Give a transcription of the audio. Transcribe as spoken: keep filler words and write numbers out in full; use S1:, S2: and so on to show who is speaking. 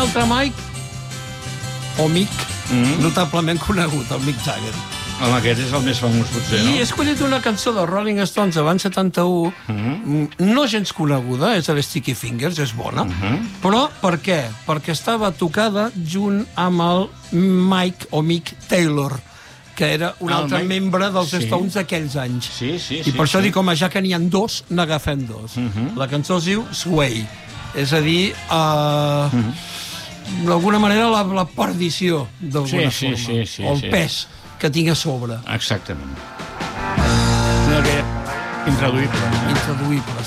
S1: altre Mike, o Mick, mm. notablement conegut, el Mick Jagger.
S2: Home, aquest és el més famós, potser, no?
S1: I he escollit una cançó de Rolling Stones de l'any setanta-u, mm. no gens coneguda, és el Sticky Fingers, és bona, mm-hmm. però per què? Perquè estava tocada junt amb el Mike o Mick Taylor, que era un ah, altre Mike... membre dels sí. Stones d'aquells anys.
S2: Sí, sí,
S1: I
S2: sí,
S1: per això
S2: sí.
S1: dic, home, ja que n'hi ha dos, n'agafem dos. Mm-hmm. La cançó es diu Sway, és a dir, uh, mm-hmm. d'alguna manera la, la perdició, d'alguna
S2: sí,
S1: forma,
S2: sí, sí, sí,
S1: o el
S2: sí.
S1: pes que tinc a sobre.
S2: Exactament. Una que intraduïble.
S1: Intraduïble,